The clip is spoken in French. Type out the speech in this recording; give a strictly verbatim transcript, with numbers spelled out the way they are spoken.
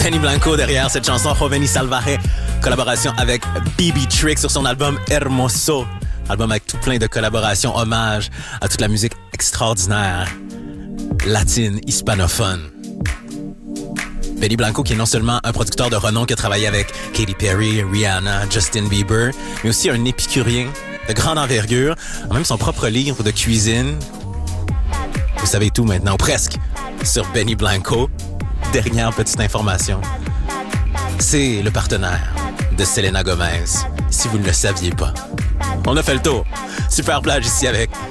Benny Blanco derrière cette chanson Joven y Salvaje, collaboration avec B B Trick sur son album Hermoso, album avec tout plein de collaborations, hommage à toute la musique extraordinaire latine, hispanophone. Benny Blanco qui est non seulement un producteur de renom qui a travaillé avec Katy Perry, Rihanna, Justin Bieber, mais aussi un épicurien de grande envergure, a même son propre livre de cuisine. Vous savez tout maintenant, ou presque, sur Benny Blanco. Dernière petite information. C'est le partenaire de Selena Gomez, si vous ne le saviez pas. On a fait le tour. Super plage ici avec